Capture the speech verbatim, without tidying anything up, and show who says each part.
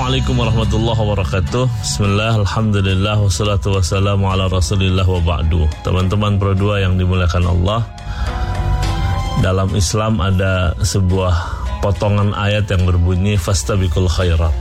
Speaker 1: Assalamualaikum warahmatullahi wabarakatuh. Bismillah, alhamdulillah, wassalatu wassalamu ala rasulillah wa ba'du. Teman-teman Pro dua yang dimuliakan Allah, dalam Islam ada sebuah potongan ayat yang berbunyi fastabiqul khairat.